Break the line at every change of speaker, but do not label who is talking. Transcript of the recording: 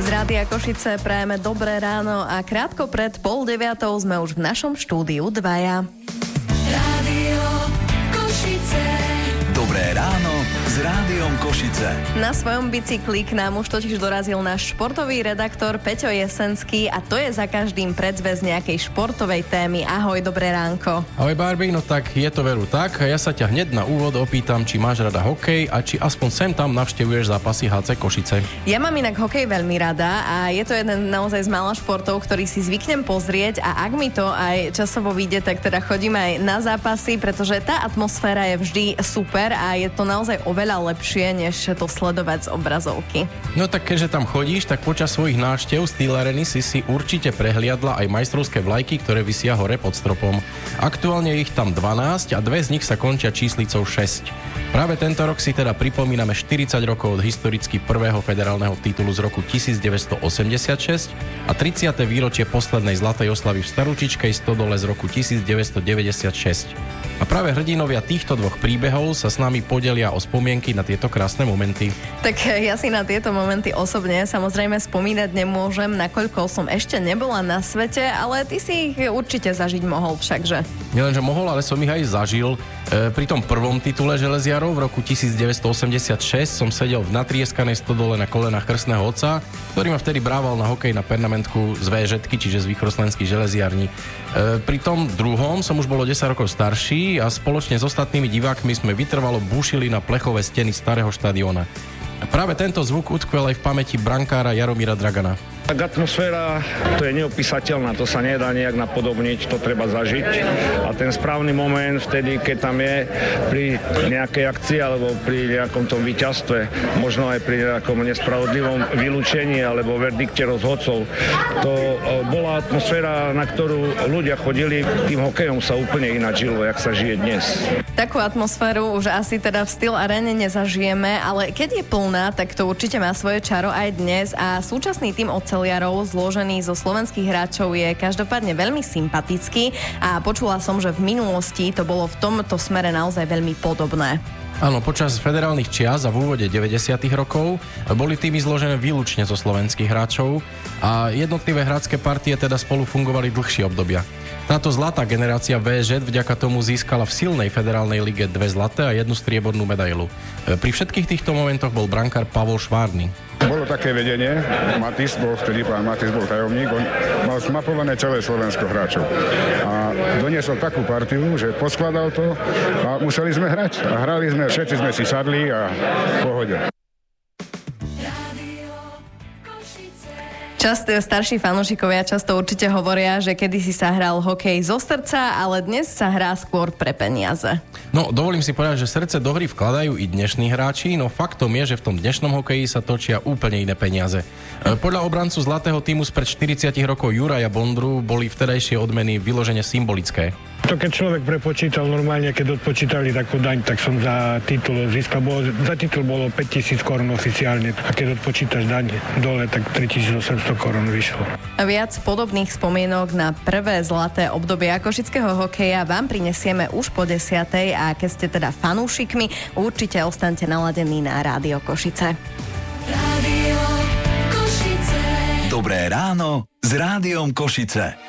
Z Rádia Košice prajeme dobré ráno a krátko pred 8:30 sme už v našom štúdiu dvaja.
Rádio Košice.
Dobré ráno s Rádiom Košice.
Na svojom bicykli k nám už totiž dorazil náš športový redaktor Peťo Jesenský a to je za každým predzvesť nejakej športovej témy. Ahoj, dobré ránko.
Ahoj Barbie, no tak je to veru tak. Ja sa ťa hneď na úvod opýtam, či máš rada hokej a či aspoň sem tam navštevuješ zápasy HC Košice.
Ja mám inak hokej veľmi rada a je to jeden naozaj z mála športov, ktorý si zvyknem pozrieť a ak mi to aj časovo vyjde, tak teda chodím aj na zápasy, pretože tá atmosféra je vždy super a je to naozaj oveľa lepšie, než to sledovať z obrazovky.
No tak keďže tam chodíš, tak počas svojich návštev Steel Areny si určite prehliadla aj majstrovské vlajky, ktoré visia hore pod stropom. Aktuálne je ich tam 12 a dve z nich sa končia číslicou 6. Práve tento rok si teda pripomíname 40 rokov od historicky prvého federálneho titulu z roku 1986 a 30. výročie poslednej zlatej oslavy v Staručičkej stodole z roku 1996. A práve hrdinovia týchto dvoch príbehov sa s nami podelia o spomienky na tieto krásne momenty.
Tak ja si na tieto momenty osobne samozrejme spomínať nemôžem, nakoľko som ešte nebola na svete, ale ty si ich určite zažiť mohol všakže.
Nielenže mohol, ale som ich aj zažil. Pri tom prvom titule železiarov v roku 1986 som sedel v natrieskanej stodole na kolenách krstného otca, ktorý ma vtedy brával na hokej na pernamentku z VŽ-ky, čiže z Východoslovenských železiarní. Pri tom druhom som už bol o 10 rokov starší a spoločne s ostatnými divákmi sme vytrvalo búšili na plechové steny starého štadióna. Práve tento zvuk utkvel aj v pamäti brankára Jaromíra Dragana.
Tak atmosféra, to je neopísateľná, to sa nedá nejak napodobniť, to treba zažiť. A ten správny moment vtedy, keď tam je pri nejakej akcii alebo pri nejakom tom víťazstve, možno aj pri nejakom nespravodlivom vylúčení alebo verdikte rozhodcov, to bola atmosféra, na ktorú ľudia chodili, tým hokejom sa úplne ináč žilo, jak sa žije dnes.
Takú atmosféru už asi teda v Steel Arene nezažijeme, ale keď je plná, tak to určite má svoje čaro aj dnes a súčasný tým oceliarov zložený zo slovenských hráčov je každopádne veľmi sympatický a počula som, že v minulosti to bolo v tomto smere naozaj veľmi podobné.
Áno, počas federálnych čias a v úvode 90. rokov boli týmy zložené výlučne zo slovenských hráčov a jednotlivé hráčske partie teda spolu fungovali dlhšie obdobia. Táto zlatá generácia VŽ vďaka tomu získala v silnej federálnej lige 2 zlaté a 1 striebornú medailu. Pri všetkých týchto momentoch bol brankár Pavol Švárny.
Bolo také vedenie, Matis bol vtedy, pán Matis bol tajomník, on mal zmapované celé Slovensko hráčov. A doniesol takú partiu, že poskladal to a museli sme hrať. A hrali sme, všetci sme si sadli a v pohode.
Starší fanúšikovia často určite hovoria, že kedysi sa hral hokej zo srdca, ale dnes sa hrá skôr pre peniaze.
No, dovolím si povedať, že srdce do hry vkladajú i dnešní hráči, no faktom je, že v tom dnešnom hokeji sa točia úplne iné peniaze. Podľa obrancu zlatého tímu spred 40 rokov Juraja Bondru boli vtedajšie odmeny vyložene symbolické.
To keď človek prepočítal normálne, keď odpočítali takú daň, tak som za titul získal. Za titul bolo 5 000 korun oficiálne. A keď odpočítaš daň dole, tak 3 800 korun vyšlo.
A viac podobných spomienok na prvé zlaté obdobia košického hokeja vám prinesieme už po 10:00 a keď ste teda fanúšikmi, určite ostaňte naladení na Rádio Košice.
Rádio Košice.
Dobré ráno s Rádiom Košice.